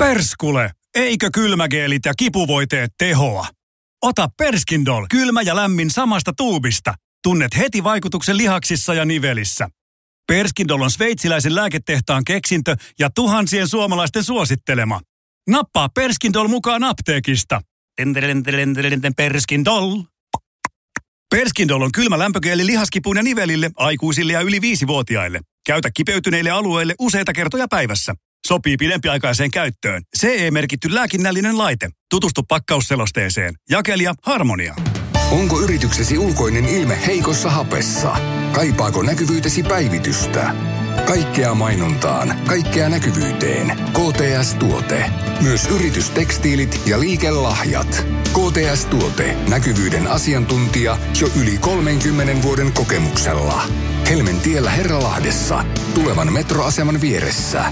Perskule, eikö kylmägeelit ja kipuvoiteet tehoa? Ota Perskindol, kylmä ja lämmin samasta tuubista. Tunnet heti vaikutuksen lihaksissa ja nivelissä. Perskindol on sveitsiläisen lääketehtaan keksintö ja tuhansien suomalaisten suosittelema. Nappaa Perskindol mukaan apteekista. Perskindol. Perskindol on kylmä lämpögeeli lihaskipuun ja nivelille, aikuisille ja yli 5-vuotiaille. Käytä kipeytyneille alueille useita kertoja päivässä. Sopii pidempiaikaiseen käyttöön. CE-merkitty lääkinnällinen laite. Tutustu pakkausselosteeseen. Jakelija Harmonia. Onko yrityksesi ulkoinen ilme heikossa hapessa? Kaipaako näkyvyytesi päivitystä? Kaikkea mainontaan, kaikkea näkyvyyteen. KTS-tuote. Myös yritystekstiilit ja liikelahjat. KTS-tuote. Näkyvyyden asiantuntija jo yli 30 vuoden kokemuksella. Helmentiellä Herralahdessa. Tulevan metroaseman vieressä.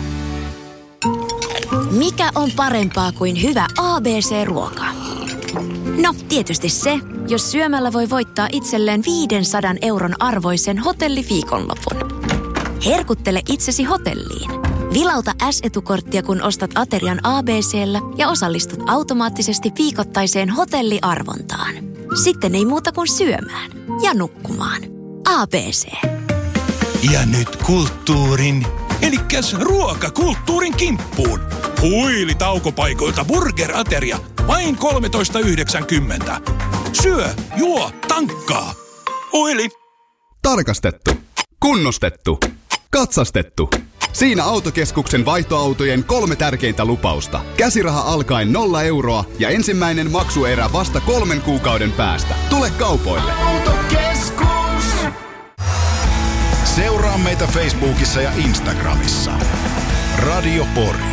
Mikä on parempaa kuin hyvä ABC-ruoka? No, tietysti se, jos syömällä voi voittaa itselleen 500 € arvoisen hotelliviikonlopun. Herkuttele itsesi hotelliin. Vilauta S-etukorttia, kun ostat aterian ABC:llä ja osallistut automaattisesti viikoittaiseen hotelliarvontaan. Sitten ei muuta kuin syömään ja nukkumaan. ABC. Ja nyt kulttuurin, elikkäs ruokakulttuurin kimppuun. Huili taukopaikoilta burgerateria, vain 13,90. Syö, juo, tankkaa. Huili. Tarkastettu. Kunnostettu. Katsastettu. Siinä Autokeskuksen vaihtoautojen 3 tärkeintä lupausta. Käsiraha alkaen 0 € ja ensimmäinen maksuerä vasta 3 kuukauden päästä. Tule kaupoille. Autokeskus. Seuraa meitä Facebookissa ja Instagramissa. Radio Pori.